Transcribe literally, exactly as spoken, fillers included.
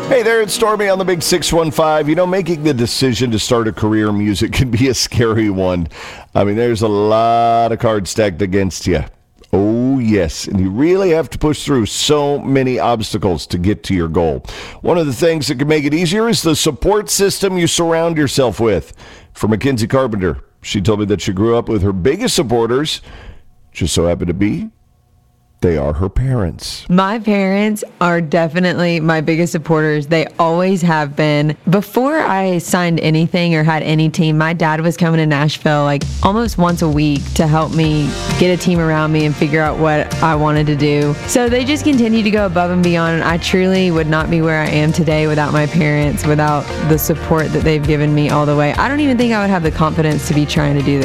Hey there, it's Stormy on the Big six one five. You know, making the decision to start a career in music can be a scary one. I mean, there's a lot of cards stacked against you. Oh, yes, and you really have to push through so many obstacles to get to your goal. One of the things that can make it easier is the support system you surround yourself with. For Mackenzie Carpenter, she told me that she grew up with her biggest supporters, just so happen to be they are her parents. My parents are definitely my biggest supporters. They always have been. Before I signed anything or had any team, my dad was coming to Nashville like almost once a week to help me get a team around me and figure out what I wanted to do. So they just continue to go above and beyond. And I truly would not be where I am today without my parents, without the support that they've given me all the way. I don't even think I would have the confidence to be trying to do this.